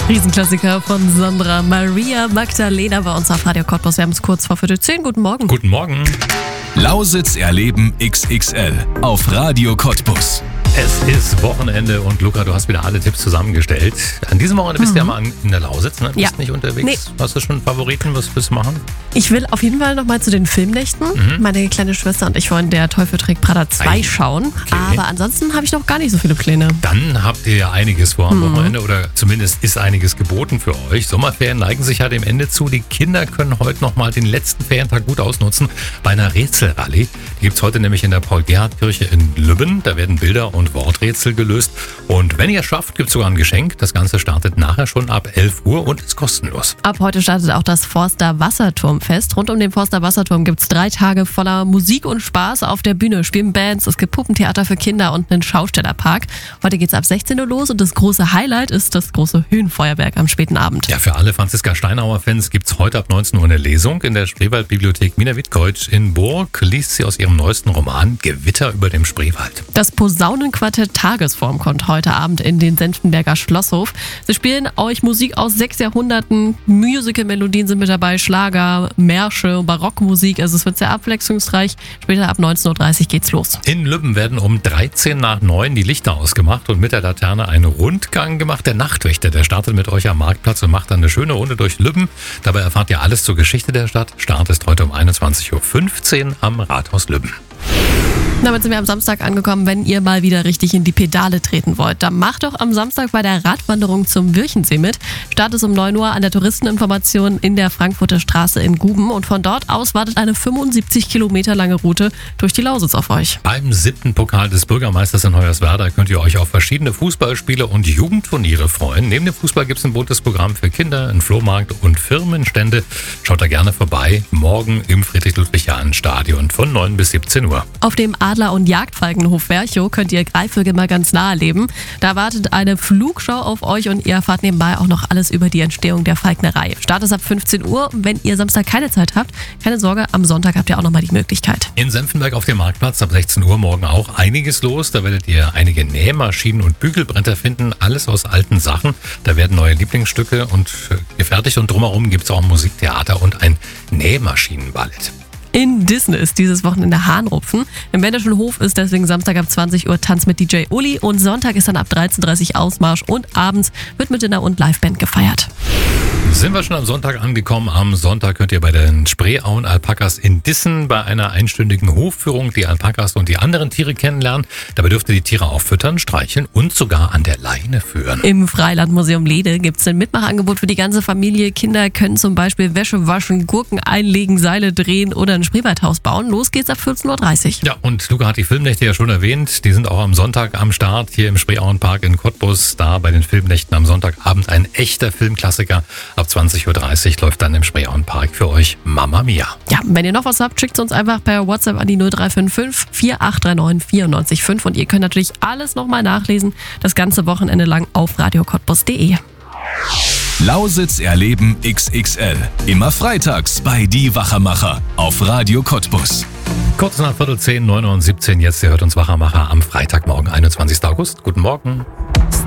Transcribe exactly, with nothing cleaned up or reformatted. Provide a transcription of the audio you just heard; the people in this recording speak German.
Riesenklassiker von Sandra Maria Magdalena bei uns auf Radio Cottbus. Wir haben es kurz vor Viertel zehn. Guten Morgen. Guten Morgen. Lausitz erleben X X L auf Radio Cottbus. Es ist Wochenende und Luca, du hast wieder alle Tipps zusammengestellt. An diesem Wochenende bist du mhm. ja mal in der Lausitz, ne? Bist ja. nicht unterwegs. Nee. Hast du schon Favoriten? Was willst du machen? Ich will auf jeden Fall nochmal zu den Filmnächten. Mhm. Meine kleine Schwester und ich wollen Der Teufel trägt Prada zwei Ei. schauen. Okay. Aber ansonsten habe ich noch gar nicht so viele Pläne. Dann habt ihr ja einiges vor am Mhm. Wochenende oder zumindest ist einiges geboten für euch. Sommerferien neigen sich ja dem Ende zu. Die Kinder können heute nochmal den letzten Ferientag gut ausnutzen bei einer Rätselrallye. Die gibt es heute nämlich in der Paul-Gerhardt-Kirche in Lübben. Da werden Bilder und Worträtsel gelöst. Und wenn ihr es schafft, gibt es sogar ein Geschenk. Das Ganze startet nachher schon ab elf Uhr und ist kostenlos. Ab heute startet auch das Forster Wasserturmfest. Rund um den Forster Wasserturm gibt es drei Tage voller Musik und Spaß. Auf der Bühne spielen Bands, es gibt Puppentheater für Kinder und einen Schaustellerpark. Heute geht es ab sechzehn Uhr los und das große Highlight ist das große Höhenfeuerwerk am späten Abend. Ja, für alle Franziska Steinauer-Fans gibt es heute ab neunzehn Uhr eine Lesung in der Spreewaldbibliothek Mina Wittkeutsch in Burg. Liest sie aus ihrem neuesten Roman Gewitter über dem Spreewald. Das Posaunenquartett Tagesform kommt heute Abend in den Senftenberger Schlosshof. Sie spielen euch Musik aus sechs Jahrhunderten. Musical-Melodien sind mit dabei, Schlager, Märsche, Barockmusik. Also es wird sehr abwechslungsreich. Später ab neunzehn Uhr dreißig geht's los. In Lübben werden um dreizehn nach neun die Lichter ausgemacht und mit der Laterne einen Rundgang gemacht. Der Nachtwächter, der startet mit euch am Marktplatz und macht dann eine schöne Runde durch Lübben. Dabei erfahrt ihr alles zur Geschichte der Stadt. Start ist heute um einundzwanzig Uhr fünfzehn am Rathaus Lübben. Damit sind wir am Samstag angekommen, wenn ihr mal wieder richtig in die Pedale treten wollt. Dann macht doch am Samstag bei der Radwanderung zum Wirkensee mit. Start ist um neun Uhr an der Touristeninformation in der Frankfurter Straße in Guben. Und von dort aus wartet eine fünfundsiebzig Kilometer lange Route durch die Lausitz auf euch. Beim siebten Pokal des Bürgermeisters in Hoyerswerda könnt ihr euch auf verschiedene Fußballspiele und Jugendturniere freuen. Neben dem Fußball gibt es ein buntes Programm für Kinder, einen Flohmarkt und Firmenstände. Schaut da gerne vorbei. Morgen im Friedrich-Ludwig-Jahn-Stadion von neun bis siebzehn Uhr. Auf dem Adler- und Jagdfalkenhof Werchow könnt ihr Greifvögel mal ganz nahe erleben. Da wartet eine Flugschau auf euch und ihr erfahrt nebenbei auch noch alles über die Entstehung der Falknerei. Start ist ab fünfzehn Uhr. Wenn ihr Samstag keine Zeit habt, keine Sorge, am Sonntag habt ihr auch nochmal die Möglichkeit. In Senftenberg auf dem Marktplatz ab sechzehn Uhr morgen auch einiges los. Da werdet ihr einige Nähmaschinen und Bügelbretter finden. Alles aus alten Sachen. Da werden neue Lieblingsstücke und gefertigt und drumherum gibt es auch ein Musiktheater und ein Nähmaschinenballett. In Disney ist dieses Wochenende Hahnrupfen. Im Wenderschen Hof ist deswegen Samstag ab zwanzig Uhr Tanz mit D J Uli und Sonntag ist dann ab dreizehn Uhr dreißig Ausmarsch und abends wird mit Dinner und Liveband gefeiert. Sind wir schon am Sonntag angekommen. Am Sonntag könnt ihr bei den Spreeauen Alpakas in Dissen bei einer einstündigen Hofführung die Alpakas und die anderen Tiere kennenlernen. Dabei dürft ihr die Tiere auch füttern, streicheln und sogar an der Leine führen. Im Freilandmuseum Lede gibt es ein Mitmachangebot für die ganze Familie. Kinder können zum Beispiel Wäsche waschen, Gurken einlegen, Seile drehen oder ein Spreewaldhaus bauen. Los geht's ab vierzehn Uhr dreißig. Ja, und Luca hat die Filmnächte ja schon erwähnt. Die sind auch am Sonntag am Start hier im Spreeauenpark in Cottbus. Da bei den Filmnächten am Sonntagabend ein echter Filmklassiker. Ab zwanzig Uhr dreißig läuft dann im Spreeauenpark für euch Mamma Mia. Ja, wenn ihr noch was habt, schickt es uns einfach per WhatsApp an die null drei fünf fünf, vier acht drei neun, vier neun fünf und ihr könnt natürlich alles nochmal nachlesen, das ganze Wochenende lang auf radio cottbus punkt de. Lausitz erleben X X L. Immer freitags bei Die Wachermacher auf Radio Cottbus. Kurz nach Viertel zehn, neun Uhr siebzehn. Jetzt, ihr hört uns Wachermacher am Freitagmorgen, einundzwanzigsten August. Guten Morgen.